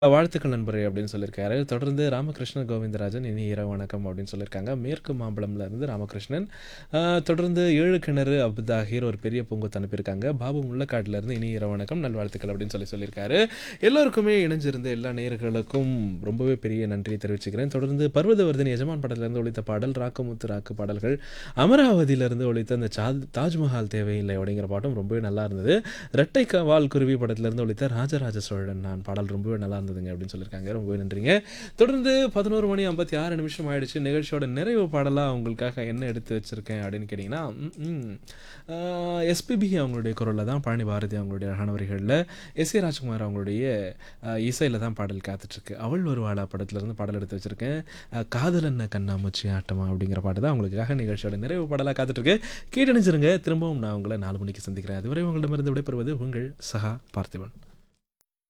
வாழ்த்துக்கள் நண்பரே அப்படின்னு சொல்லியிருக்காரு. தொடர்ந்து ராமகிருஷ்ண கோவிந்தராஜன் இனி இரவு வணக்கம் அப்படின்னு சொல்லியிருக்காங்க. மேற்கு மாம்பழம்ல இருந்து ராமகிருஷ்ணன். தொடர்ந்து 7 கிணறு அப்தாஹீர் ஒரு பெரிய பூங்கொத்து அனுப்பியிருக்காங்க. பாபு முள்ளக்காட்டுல இருந்து இனி இரவு வணக்கம் நல்வாழ்த்துக்கள் அப்படின்னு சொல்லியிருக்காரு. எல்லோருக்குமே இணைஞ்சிருந்த எல்லா நேயர்களுக்கும் ரொம்பவே பெரிய நன்றியை தெரிவிச்சுக்கிறேன். தொடர்ந்து பர்வதவர்தினி எஜமான் படத்திலிருந்து ஒலித்த பாடல், ராக்கமுத்து ராக்கு பாடல்கள், அமராவதியிலிருந்து ஒலித்த அந்த தாஜ்மஹால் தேவையில்லை அப்படிங்கிற பாட்டும் ரொம்பவே நல்லா இருந்தது. ரெட்டை வால் குருவி படத்திலிருந்து ஒலித்த ராஜராஜ சோழன் நான் பாடல் ரொம்பவே நல்லா இருந்ததுங்க அப்படின்னு சொல்லியிருக்காங்க. ரொம்பவே நன்றிங்க. தொடர்ந்து 11 மணி 56 நிமிஷம் ஆயிடுச்சு. நிகழ்ச்சியோட நிறைவு பாடலாக உங்களுக்காக என்ன எடுத்து வச்சிருக்கேன் அப்படின்னு கேட்டிங்கன்னா, எஸ்பிபி அவங்களுடைய குரலில் தான், பழனி பாரதி அவங்களுடைய அழகான வரிகளில், எஸ் ஏ ராஜ்குமார் அவங்களுடைய இசையில் தான் பாடல் காத்துட்ருக்கு. அவள் ஒரு வாழா படத்துலேருந்து பாடல் எடுத்து வச்சுருக்கேன். காதல் என்ன கண்ணாமூச்சி ஆட்டமா அப்படிங்கிற பாட்டு தான் உங்களுக்காக நிகழ்ச்சியோட நிறைவு பாடலாக காத்துட்ருக்கு. கேட்டணிச்சிருங்க. திரும்பவும் நான் உங்களை 4 மணிக்கு சந்திக்கிறேன். அதுவரை உங்களிடமிருந்து விடைபெறுவது உங்கள் சகா பார்த்திபன்.